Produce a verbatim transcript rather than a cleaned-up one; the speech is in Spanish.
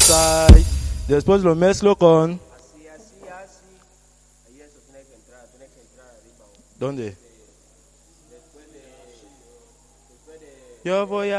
outside. Después lo mezclo con... Así, así, así. Ahí eso tiene que entrar, tiene que entrar arriba. ¿Dónde? Después de... Después de... Yo voy a